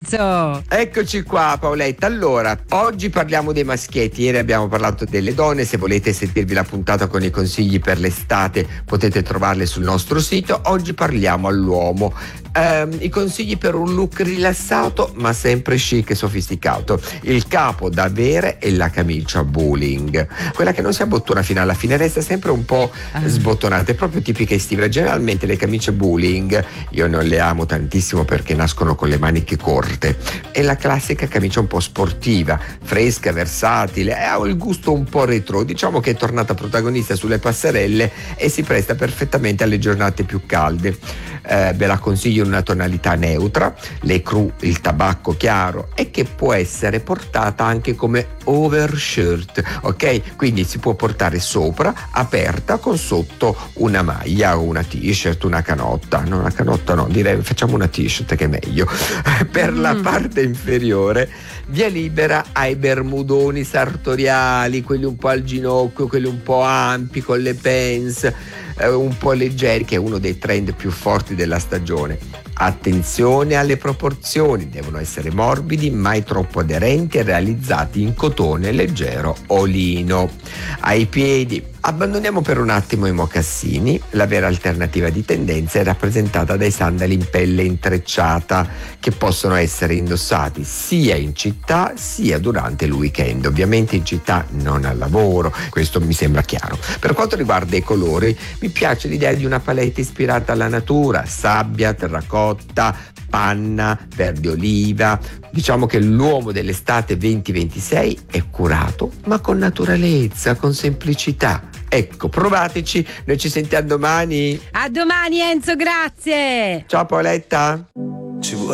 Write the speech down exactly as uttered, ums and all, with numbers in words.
Enzo. Eccoci qua Paoletta, allora oggi parliamo dei maschietti, ieri abbiamo parlato delle donne, se volete sentirvi la puntata con i consigli per l'estate potete trovarle sul nostro sito. Oggi parliamo all'uomo, ehm, i consigli per un look rilassato ma sempre chic e sofisticato. Il capo da avere è la camicia bowling, quella che non si abbottona fino alla fine, resta sempre un po' sbottonata, è proprio tipica estiva. Generalmente le camicie bowling io non le amo tantissimo perché nascono con le maniche corte, è la classica camicia un po' sportiva, fresca, versatile, ha il gusto un po' retro, diciamo che è tornata protagonista sulle passerelle e si presta perfettamente alle giornate più calde. Eh, ve la consiglio in una tonalità neutra, le cru, il tabacco chiaro, e che può essere portata anche come overshirt, ok? Quindi si può portare sopra, aperta, con sotto una maglia o una t-shirt, una canotta, no, una canotta no, direi facciamo una t-shirt che è meglio. Per la parte inferiore via libera ai bermudoni sartoriali, quelli un po' al ginocchio, quelli un po' ampi con le pants, eh, un po' leggeri, che è uno dei trend più forti della stagione. Attenzione alle proporzioni, devono essere morbidi, mai troppo aderenti e realizzati in cotone leggero o lino. Ai piedi abbandoniamo per un attimo i mocassini, la vera alternativa di tendenza è rappresentata dai sandali in pelle intrecciata che possono essere indossati sia in città sia durante il weekend, ovviamente in città, non al lavoro, questo mi sembra chiaro. Per quanto riguarda i colori, mi piace l'idea di una palette ispirata alla natura, sabbia, terracotta, panna, verde oliva. Diciamo che l'uomo dell'estate venti ventisei è curato ma con naturalezza, con semplicità. Ecco, provateci, noi ci sentiamo domani. A domani Enzo, grazie. Ciao Paoletta.